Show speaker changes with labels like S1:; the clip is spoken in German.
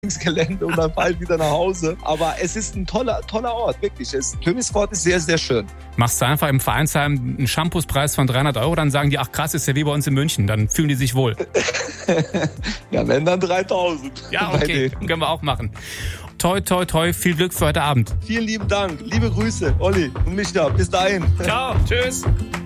S1: ins Gelände und dann bald wieder nach Hause. Aber es ist ein toller Ort, wirklich. Tönisfort ist sehr, sehr schön.
S2: Machst du einfach im Vereinsheim einen Shampoospreis von 300 €, dann sagen die, ach krass, ist ja wie bei uns in München. Dann fühlen die sich wohl.
S1: Ja, wenn dann 3.000.
S2: Ja, okay, können wir auch machen. Toi, toi, toi, viel Glück für heute Abend.
S1: Vielen lieben Dank. Liebe Grüße, Olli und Micha. Bis dahin.
S2: Ciao, tschüss.